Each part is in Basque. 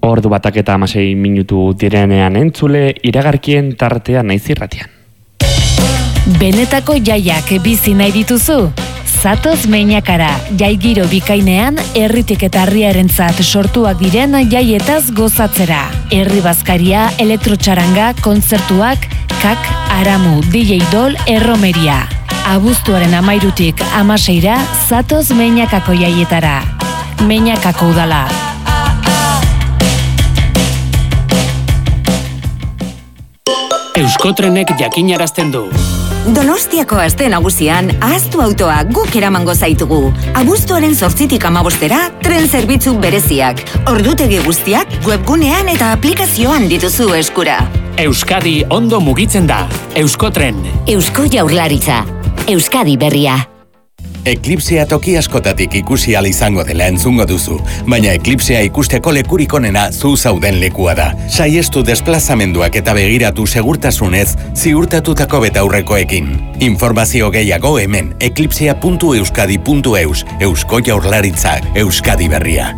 Ordu batak eta 16 minutu direnean entzule, iragarkien tartea naiz irratian. Benetako jaiak bizi nahi dituzu? Zatoz Meinakara, jai giro bikainean, herritik eta herriarentzat sortuak diren jaietaz gozatzera. Herri bazkaria, elektrotxaranga, kontzertuak, kak, aramu, DJ Dol, erromeria. Abuztuaren 13tik 16ra, Zatoz Meinakako jaietara. Meinakako udala. Euskotrenek jakinarazten du. Donostiako aste nagusian, ahaztu autoa guk eramango zaitugu. Abuztuaren 8tik 15era, tren zerbitzu bereziak. Ordutegi guztiak webgunean eta aplikazioan dituzu eskura. Euskadi ondo mugitzen da. Euskotren. Eusko Jaurlaritza. Euskadi berria. Eklipsea toki askotatik ikusi ahal izango dela entzungo duzu, baina eklipsea ikusteko lekurik onena zu zauden lekua da. Saiestu desplazamenduak eta begiratu segurtasunez ziurtatutako betaurrekoekin. Informazio gehiago hemen eclipsea.euskadi.eus. Eusko Jaurlaritzak, Euskadi berria.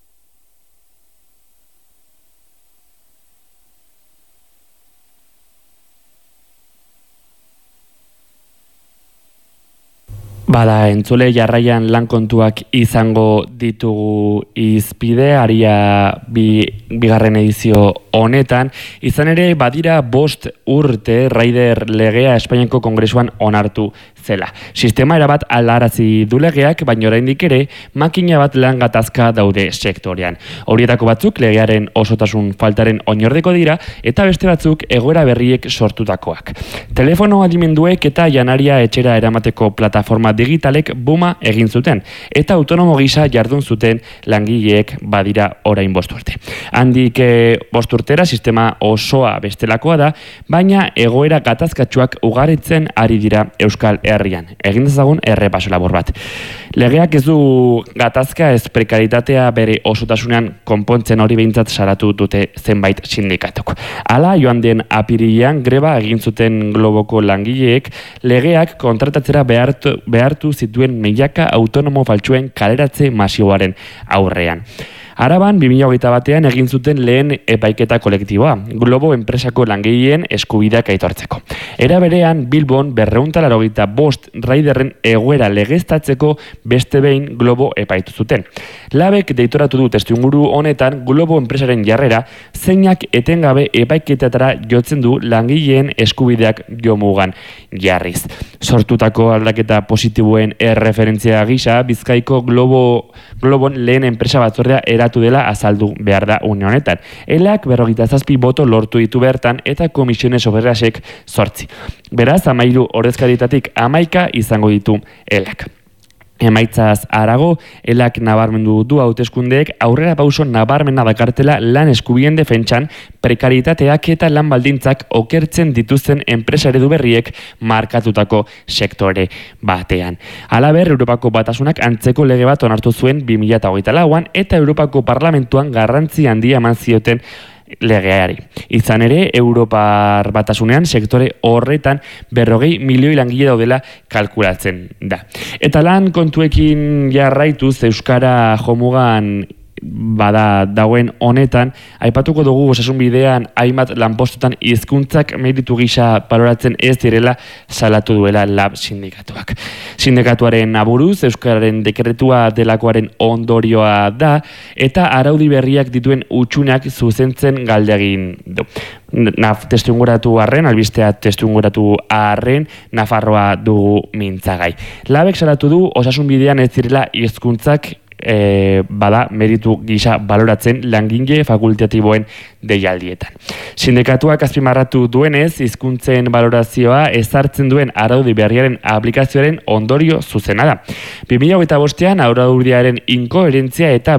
Bada, entzule jarraian lan kontuak izango ditugu izpide, aria bigarren edizio honetan. Izan ere, badira 5 urte Raider legea Espainiako Kongresuan onartu zela. Sistema erabat aldarazi du legeak, baina oraindik ere makina bat lan gatazka daude sektorean. Horietako batzuk legearen osotasun faltaren oinordeko dira, eta beste batzuk egoera berriek sortutakoak. Telefono adimenduek eta janaria etxera eramateko plataforma digitalek buma egin zuten, eta autonomo gisa jardun zuten langileek badira orain 5 urte. Handik 5 urtera sistema osoa bestelakoa da, baina egoera gatazkatsuak ugaritzen ari dira Euskal Herrian. Egin dezagun errepaso labur bat. Legeak ez du gatazka ez prekaritatea bere osotasunean konpontzen, hori behintzat salatu dute zenbait sindikatuk. Hala, joan den apirilean greba egin zuten Globoko langileek legeak kontratatzera behartu zituen milaka autonomo faltsuen kaleratze masiboaren aurrean. Araban, 2021an egin zuten lehen epaiketa kolektiboa, Globo enpresako langileen eskubideak aitortzeko. Era berean, Bilbon 285 Raiderren egoera legeztatzeko beste behin Globo epaitu zuten. Labek deitoratu du testuinguru honetan Globo enpresaren jarrera, zeinak etengabe epaiketetara jotzen du langileen eskubideak jomugan jarriz. Sortutako aldaketa positiboen erreferentzia gisa, Bizkaiko Globon lehen enpresa batzordea eratu dela azaldu behar da une honetan. Elak 47 boto lortu ditu bertan eta komisiones obrerasek 8. Beraz, 13 ordezkaritatik 11 izango ditu elak. Emaitzaz arago, elak nabarmendu du hauteskundeek aurrera pauso nabarmena dakartela lan eskubien defentsan, prekaritateak eta lan baldintzak okertzen dituzten enpresa eredu berriek markatutako sektore batean. Halaber, Europako Batasunak antzeko lege bat onartu zuen 2024an eta Europako Parlamentuan garrantzi handia eman zioten legeari. Izan ere, Europar Batasunean sektore horretan 40 milioi langile daudela kalkulatzen da. Eta lan kontuekin jarraituz Euskara jomugan bada dauen honetan, aipatuko dugu osasun bidean hainbat lanpostutan hizkuntzak meritu gisa baloratzen ez direla salatu duela Lab sindikatuak. Sindikatuaren aburuz, Euskararen dekretua delakoaren ondorioa da, eta araudi berriak dituen hutsuneak zuzentzen galdegin du. Testuinguratu arren, albistea testuinguratu arren, Nafarroa dugu mintzagai. Labek salatu du osasun bidean ez direla hizkuntzak bada meritu gisa baloratzen langile fakultatiboen deialdietan. Sindikatuak azpimarratu duenez, hizkuntzen balorazioa ezartzen duen araudi berriaren aplikazioaren ondorio zuzena da. 2025an araudiaren inkoherentzia eta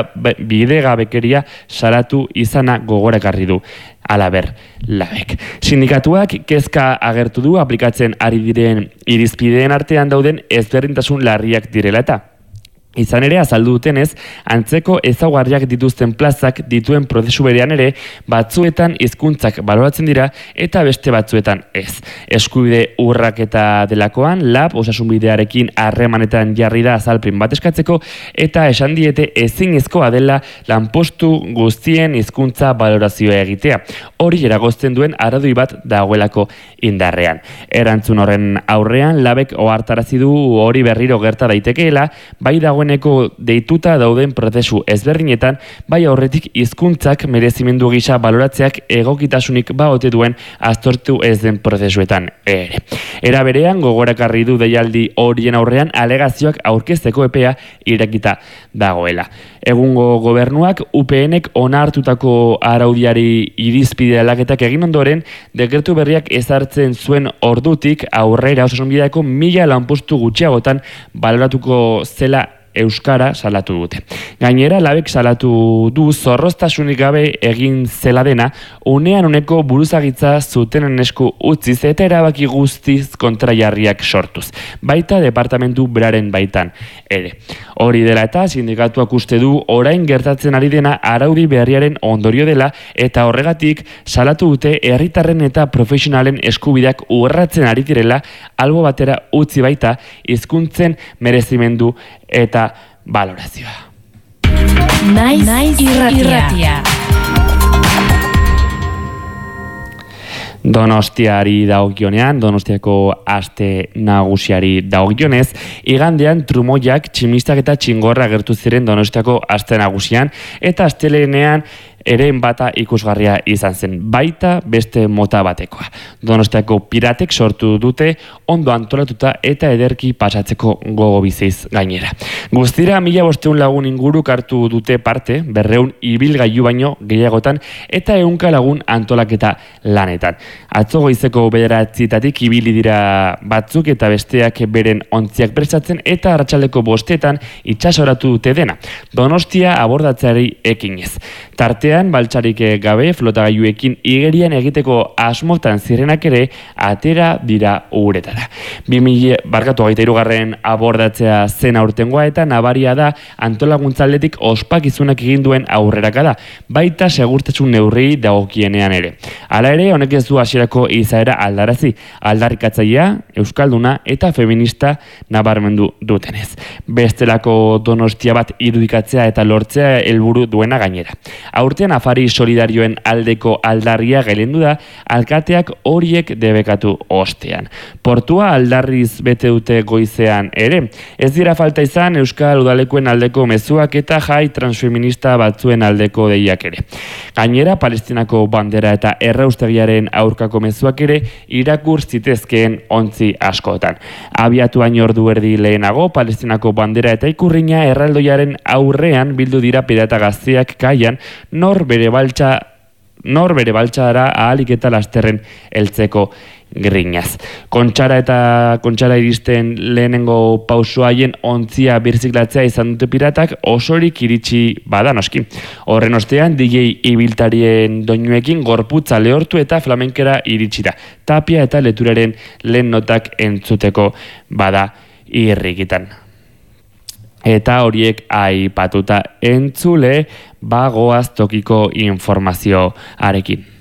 bidegabekeria salatu izana gogorakarri du. Halaber, Labek. Sindikatuak kezka agertu du aplikatzen ari diren irizpideen artean dauden ezberdintasun larriak direla eta Izan ere, azaldu dutenez, antzeko ezaugarriak dituzten plazak dituen prozesu berean ere, batzuetan hizkuntzak baloratzen dira eta beste batzuetan ez. Eskubide urraketa delakoan, lab osasunbidearekin harremanetan jarri da azalpen bat eskatzeko eta esan diete ezinezkoa dela lanpostu guztien hizkuntza balorazioa egitea. Hori eragozten duen araudi bat dagoelako indarrean. Erantzun horren aurrean, labek ohartarazi du hori berriro gerta daitekeela, bai dagoeneko deituta dauden prozesu ezberdinetan, bai aurretik hizkuntzak merezimendu gisa baloratzeak egokitasunik ote duen aztertu ez den prozesuetan ere. Era berean, gogorakarri du deialdi horien aurrean alegazioak aurkezteko epea irekita dagoela. Egungo gobernuak UPNek onartutako araudiari irizpide aldaketak egin ondoren, dekretu berriak ezartzen zuen ordutik aurrera osasunbideako 1000 lanpostu gutxiagotan baloratuko zela euskara salatu dute. Gainera, labek salatu du zorroztasunik gabe egin zela dena, unean uneko buruzagitza zutenen esku utziz eta erabaki guztiz kontrajarriak sortuz. Baita departamentu beraren baitan ere. Hori dela eta sindikatuak uste du orain gertatzen ari dena araudi berriaren ondorio dela eta horregatik salatu dute herritarren eta profesionalen eskubideak urratzen ari direla albo batera utzi baita hizkuntzen merezimendu eta valorazioa. Naiz irratia. Donostiari dagokionean, Donostiako aste nagusiari dagokionez, igandean trumoiak, tximistak eta txingorra agertu ziren Donostiako aste nagusian, eta astelehenean eren bata ikusgarria izan zen, baita beste mota batekoa. Donostiako piratek sortu dute ondo antolatuta eta ederki pasatzeko gogo biziz gainera. Guztira 1500 lagun inguruk hartu dute parte, 200 ibilgailu baino gehiagotan eta 100 lagun antolaketa lanetan. Atzo goizeko 9:00 ibili dira batzuk eta besteak beren ontziak prestatzen eta arratsaldeko 5:00 itsasoratu dute dena. Donostia abordatzeari ekinez. Tartean, baltsarik gabe flotagailuekin igerian egiteko asmotan zirenak ere atera dira uretara. 2023 abordatzea zen aurtengoa eta nabaria da antolaguntzaldetik ospakizunak egin duen aurreraka da, baita segurtasun neurri dagokienean ere. Hala ere, honek ez du hasierako izaera aldarazi, aldarrikatzailea, euskalduna eta feminista nabarmendu dutenez. Bestelako Donostia bat irudikatzea eta lortzea helburu duena gainera. Aurtean afari solidarioen aldeko aldarria gelendu da, alkateak horiek debekatu ostean. Portua aldarriz bete dute goizean ere. Ez dira falta izan Euskal Udalekuen aldeko mezuak eta jai transfeminista batzuen aldeko deiak ere. Gainera, Palestinako bandera eta erraustegiaren aurkako mezuak ere irakur zitezkeen ontzi askotan. Abiatu hain ordu erdi lehenago, Palestinako bandera eta ikurrina erraldoiaren aurrean bildu dira pirata gazteak kaian, nor bere baltxara ahalik eta lasterren heltzeko grinaz. Kontxara iristen lehenengo pauso haien ontzia birziklatzea izan dute piratak osorik iritsi bada noski. Horren ostean, DJ ibiltarien doinuekin gorputza lehortu eta flamenkera iritsi da. Tapia eta leturaren lehen notak entzuteko bada irrikitan. Eta horiek aipatuta entzule, bagoaz tokiko informazioarekin.